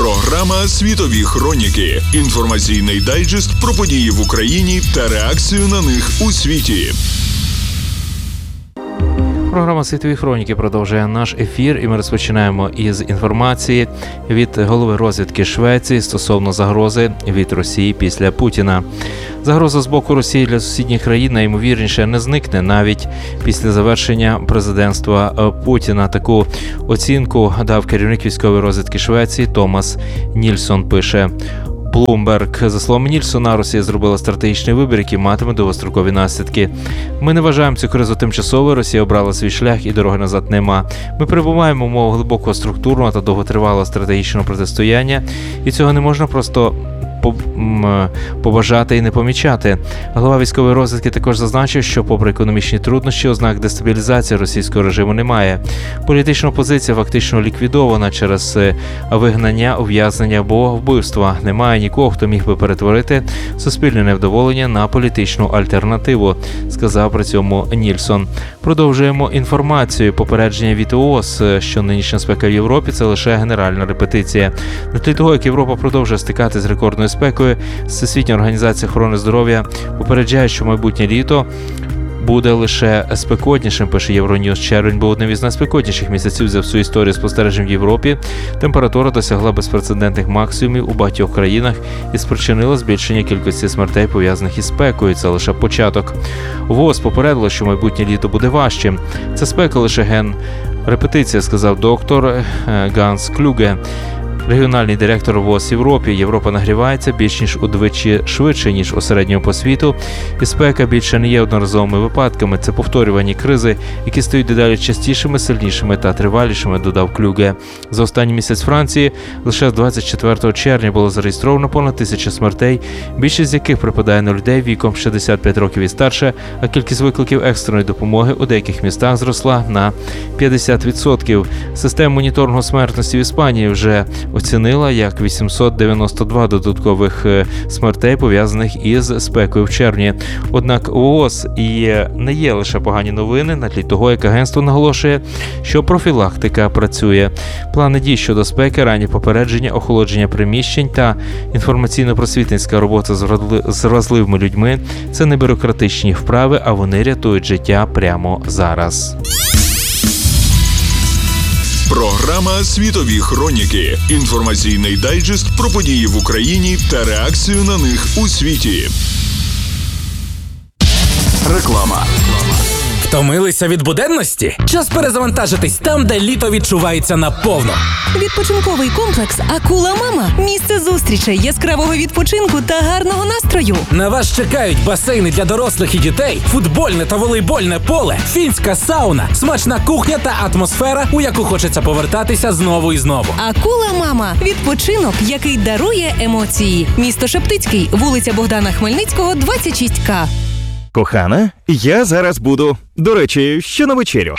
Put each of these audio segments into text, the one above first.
Програма «Світові хроніки». Інформаційний дайджест про події в Україні та реакцію на них у світі. Програма «Світові хроніки» продовжує наш ефір, і ми розпочинаємо із інформації від голови розвідки Швеції стосовно загрози від Росії після Путіна. Загроза з боку Росії для сусідніх країн найімовірніше не зникне навіть після завершення президентства Путіна. Таку оцінку дав керівник військової розвідки Швеції Томас Нільсон, пише Bloomberg. За словами Нільсона, Росія зробила стратегічний вибір, який матиме довгострокові наслідки. Ми не вважаємо цю кризу тимчасовою, Росія обрала свій шлях і дороги назад нема. Ми перебуваємо в умовах глибокого структурного та довготривалого стратегічного протистояння, і цього не можна просто побажати і не помічати. Голова військової розвідки також зазначив, що попри економічні труднощі, ознак дестабілізації російського режиму немає. Політична опозиція фактично ліквідована через вигнання, ув'язнення або вбивства. Немає нікого, хто міг би перетворити суспільне невдоволення на політичну альтернативу, сказав при цьому Нільсон. Продовжуємо інформацію. Попередження від ООС, що нинішня спека в Європі – це лише генеральна репетиція. На тлі того, як Європа продовжує стикати з рекордною спекою, Всесвітня організація охорони здоров'я попереджає, що майбутнє літо буде лише спекотнішим, пише Євроньюз. Червень був одним із найспекотніших місяців за всю історію спостережень в Європі. Температура досягла безпрецедентних максимумів у багатьох країнах і спричинила збільшення кількості смертей, пов'язаних із спекою. Це лише початок. ВООЗ попередило, що майбутнє літо буде важчим. Це спека лише репетиція, сказав доктор Ганс Клюге, регіональний директор ВООЗ Європі. Європа нагрівається більш ніж удвічі швидше, ніж у середньому по світу. І спека більше не є одноразовими випадками. Це повторювані кризи, які стають дедалі частішими, сильнішими та тривалішими, додав Клюге. За останній місяць Франції лише з 24 червня було зареєстровано понад 1000 смертей, більшість з яких припадає на людей віком 65 років і старше, а кількість викликів екстреної допомоги у деяких містах зросла на 50%. Система моніторингу смертності в Іспанії вже оцінила як 892 додаткових смертей, пов'язаних із спекою в червні. Однак ООС і не є лише погані новини на тлі того, як агентство наголошує, що профілактика працює. Плани дій щодо спеки, ранні попередження, охолодження приміщень та інформаційно-просвітницька робота з вразливими людьми – це не бюрократичні вправи, а вони рятують життя прямо зараз. Програма «Світові хроніки». Інформаційний дайджест про події в Україні та реакцію на них у світі. Реклама. Втомилися від буденності? Час перезавантажитись там, де літо відчувається наповно. Відпочинковий комплекс «Акула Мама» – місце зустрічей, яскравого відпочинку та гарного настрою. На вас чекають басейни для дорослих і дітей, футбольне та волейбольне поле, фінська сауна, смачна кухня та атмосфера, у яку хочеться повертатися знову і знову. «Акула Мама» – відпочинок, який дарує емоції. Місто Шептицький, вулиця Богдана Хмельницького, 26К. Кохана, я зараз буду. До речі, що на вечерю?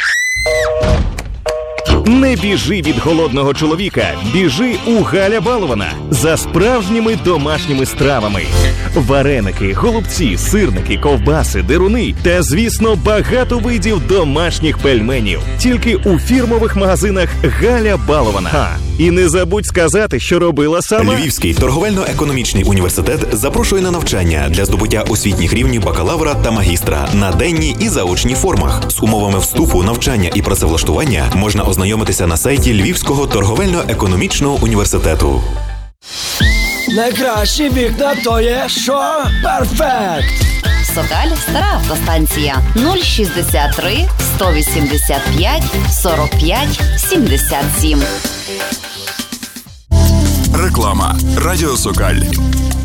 Не біжи від голодного чоловіка, біжи у Галя Балована за справжніми домашніми стравами. Вареники, голубці, сирники, ковбаси, деруни та, звісно, багато видів домашніх пельменів. Тільки у фірмових магазинах Галя Балована. І не забудь сказати, що робила сама. Львівський торговельно-економічний університет запрошує на навчання для здобуття освітніх рівнів бакалавра та магістра на денній і заочній формах. З умовами вступу, навчання і працевлаштування можна ознайомитися на сайті Львівського торговельно-економічного університету. Найкращі вікна то є що? Перфект! Сокаль, стара автостанція. 063 185 45 77. Реклама. Радіо Сокаль.